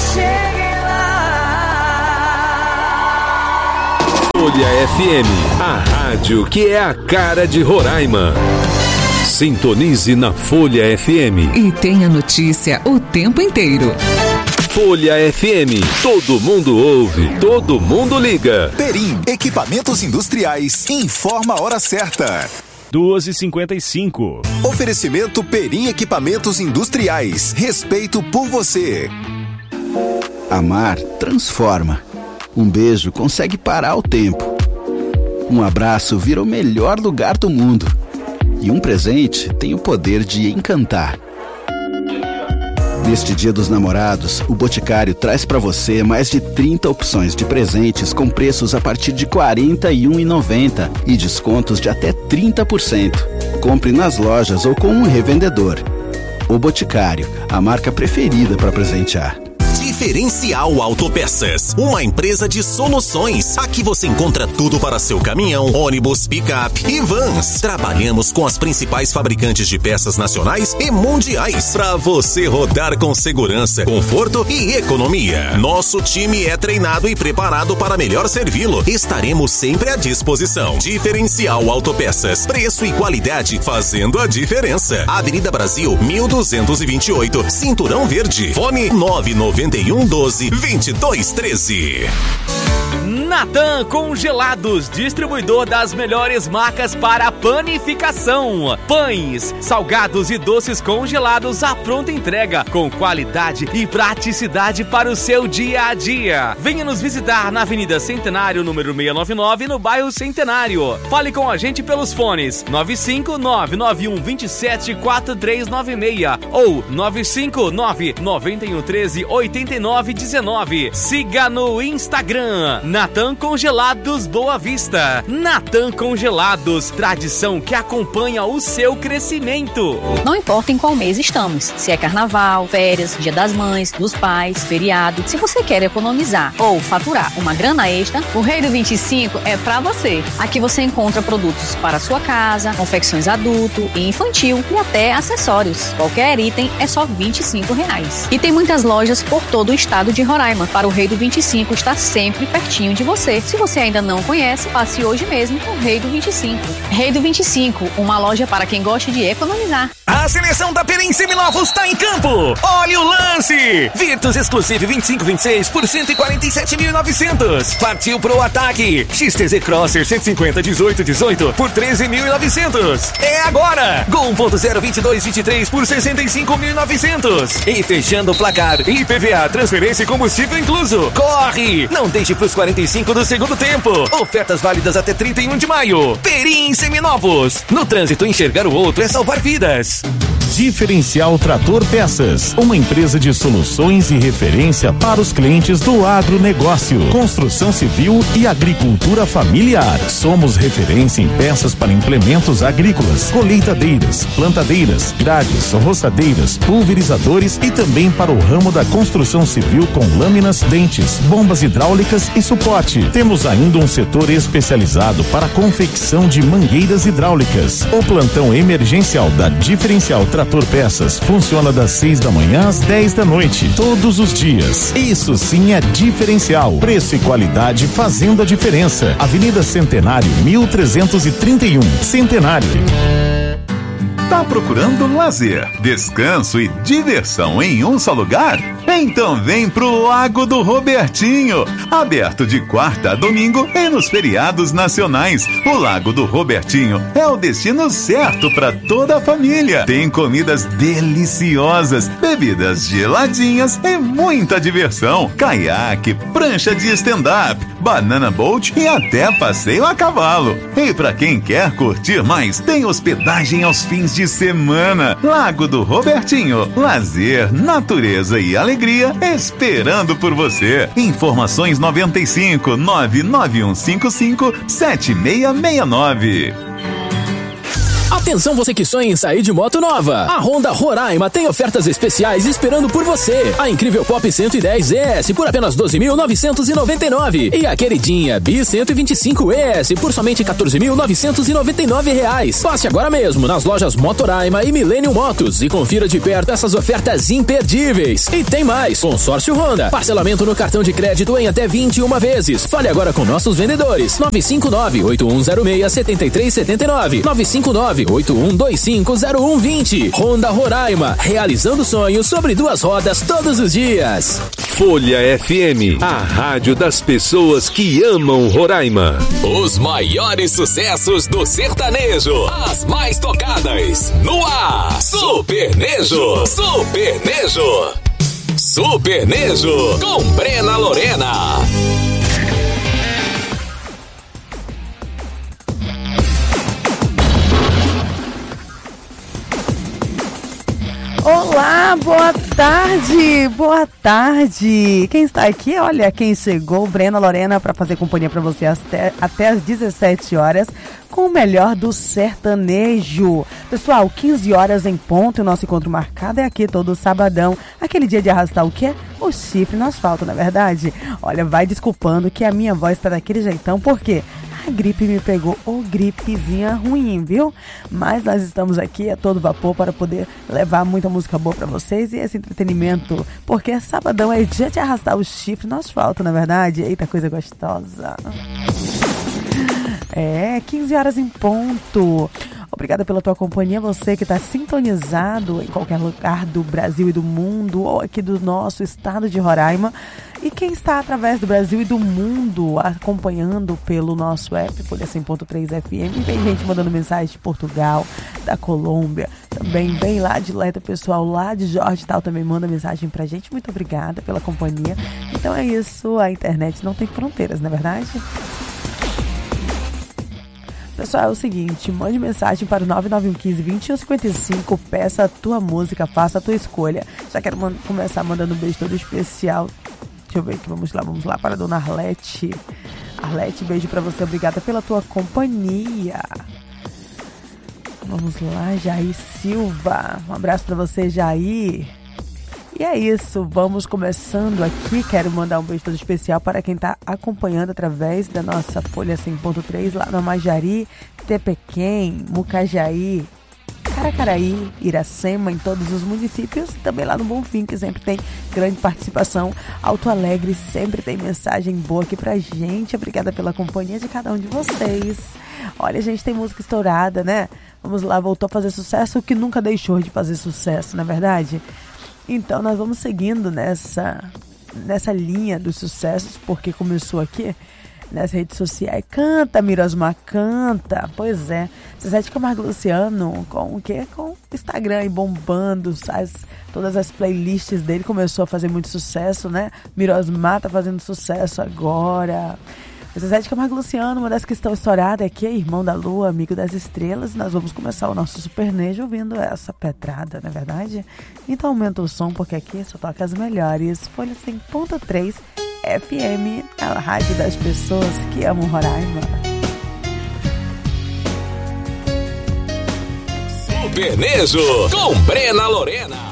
chegue lá. Folha FM, a rádio que é a cara de Roraima. Sintonize na Folha FM e tenha notícia o tempo inteiro. Folha FM, todo mundo ouve, todo mundo liga. Perim, equipamentos industriais, informa a hora certa. 2h55. Oferecimento Perim Equipamentos Industriais. Respeito por você. Amar transforma. Um beijo consegue parar o tempo. Um abraço vira o melhor lugar do mundo. E um presente tem o poder de encantar. Neste Dia dos Namorados, o Boticário traz para você mais de 30 opções de presentes com preços a partir de R$ 41,90 e descontos de até 30%. Compre nas lojas ou com um revendedor. O Boticário, a marca preferida para presentear. Diferencial Autopeças, uma empresa de soluções. Aqui você encontra tudo para seu caminhão, ônibus, picape e vans. Trabalhamos com as principais fabricantes de peças nacionais e mundiais para você rodar com segurança, conforto e economia. Nosso time é treinado e preparado para melhor servi-lo. Estaremos sempre à disposição. Diferencial Autopeças, preço e qualidade fazendo a diferença. Avenida Brasil 1228, Cinturão Verde. Fone 99112-2213. Natan Congelados, distribuidor das melhores marcas para panificação. Pães, salgados e doces congelados à pronta entrega, com qualidade e praticidade para o seu dia a dia. Venha nos visitar na Avenida Centenário, número 699, no bairro Centenário. Fale com a gente pelos fones 95991274396 ou 95991138919. Siga no Instagram Natan Congelados Boa Vista. Natan Congelados, tradição que acompanha o seu crescimento. Não importa em qual mês estamos, se é carnaval, férias, Dia das Mães, dos Pais, feriado, se você quer economizar ou faturar uma grana extra, o Rei do 25 é pra você. Aqui você encontra produtos para sua casa, confecções adulto e infantil e até acessórios. Qualquer item é só R$25. E tem muitas lojas por todo o estado de Roraima. Para o Rei do 25 estar sempre pertinho de você. Se você ainda não conhece, passe hoje mesmo no Rei do 25. Rei do 25, uma loja para quem gosta de economizar. A seleção da Perim Seminovos está em campo. Olha o lance! Virtus Exclusive 2526 por 147.900. Partiu pro ataque. XTZ Crosser 150 1818 por 13.900. É agora! Gol 1.0 2223 por 65.900. E fechando o placar, IPVA, transferência e combustível incluso. Corre! Não deixe pros 45 do segundo tempo. Ofertas válidas até 31 de maio. Perim Seminovos. No trânsito, enxergar o outro é salvar vidas. Diferencial Trator Peças, uma empresa de soluções e referência para os clientes do agronegócio, construção civil e agricultura familiar. Somos referência em peças para implementos agrícolas, colheitadeiras, plantadeiras, grades, roçadeiras, pulverizadores e também para o ramo da construção civil com lâminas, dentes, bombas hidráulicas e suporte. Temos ainda um setor especializado para a confecção de mangueiras hidráulicas. O plantão emergencial da Diferencial Trator Peças funciona das 6 da manhã às 10 da noite, todos os dias. Isso sim é diferencial. Preço e qualidade fazendo a diferença. Avenida Centenário, 1331, Centenário. Tá procurando lazer, descanso e diversão em um só lugar? Então vem pro Lago do Robertinho, aberto de quarta a domingo e nos feriados nacionais. O Lago do Robertinho é o destino certo para toda a família. Tem comidas deliciosas, bebidas geladinhas e muita diversão. Caiaque, prancha de stand-up, banana boat e até passeio a cavalo. E para quem quer curtir mais, tem hospedagem aos fins de semana. Lago do Robertinho, lazer, natureza e alegria esperando por você. Informações 95 99155 7669. Atenção você que sonha em sair de moto nova. A Honda Roraima tem ofertas especiais esperando por você. A incrível Pop 110 ES por apenas 12.999 e a queridinha Bi 125 ES por somente 14.999 reais. Passe agora mesmo nas lojas Motoraima e Millennium Motos e confira de perto essas ofertas imperdíveis. E tem mais, consórcio Honda, parcelamento no cartão de crédito em até 21 vezes. Fale agora com nossos vendedores. 959-8106-7379 959-8125-0120. Honda Roraima, realizando sonhos sobre duas rodas todos os dias. Folha FM, a rádio das pessoas que amam Roraima. Os maiores sucessos do sertanejo, as mais tocadas, no ar. Supernejo, Supernejo, Supernejo, com Brena Lorena. Olá, boa tarde, boa tarde. Quem está aqui? Olha quem chegou, Brena Lorena, para fazer companhia para você até às 17 horas com o melhor do sertanejo. Pessoal, 15 horas em ponto, o nosso encontro marcado é aqui todo sabadão, aquele dia de arrastar o quê? O chifre no asfalto, na verdade. Olha, vai desculpando que a minha voz está daquele jeitão, porque a gripe me pegou, ou gripezinha ruim, viu? Mas nós estamos aqui a todo vapor para poder levar muita música boa para vocês e esse entretenimento, porque sabadão é dia de arrastar o chifre no asfalto, na verdade. Eita, coisa gostosa. 15 horas em ponto. Obrigada pela tua companhia, você que está sintonizado em qualquer lugar do Brasil e do mundo, ou aqui do nosso estado de Roraima. E quem está através do Brasil e do mundo acompanhando pelo nosso app, Folha 100.3 FM. Tem gente mandando mensagem de Portugal, da Colômbia, também vem lá de Leta, pessoal lá de Jorge tal também manda mensagem pra gente. Muito obrigada pela companhia. Então é isso, a internet não tem fronteiras, não é verdade? Pessoal, é o seguinte, mande mensagem para o 99115-2155, peça a tua música, faça a tua escolha. Já quero começar mandando um beijo todo especial. Deixa eu ver aqui, vamos lá para a dona Arlete. Arlete, beijo para você, obrigada pela tua companhia. Vamos lá, Jair Silva, um abraço para você, Jair. E é isso, vamos começando aqui. Quero mandar um beijo todo especial para quem está acompanhando através da nossa Folha 100.3 lá no Majari, Tepequém, Mucajaí, Caracaraí, Iracema, em todos os municípios, também lá no Bonfim, que sempre tem grande participação. Alto Alegre sempre tem mensagem boa aqui pra gente. Obrigada pela companhia de cada um de vocês. Olha, a gente tem música estourada, né? Vamos lá, voltou a fazer sucesso, o que nunca deixou de fazer sucesso, não é verdade? Então nós vamos seguindo nessa linha dos sucessos, porque começou aqui nas redes sociais. Canta, Mirosmar, canta. Pois é, Zezé de Camargo Luciano com o quê? Com o Instagram e bombando todas as playlists dele, começou a fazer muito sucesso, né? Mirosmar tá fazendo sucesso agora. Zezé de Camargo Luciano, uma das que estão estouradas aqui, é Irmão da Lua, Amigo das Estrelas. Nós vamos começar o nosso Supernejo ouvindo essa pedrada, não é verdade? Então aumenta o som, porque aqui só toca as melhores. Folha 100.3 FM, a rádio das pessoas que amam Roraima. Supernejo com Brena Lorena.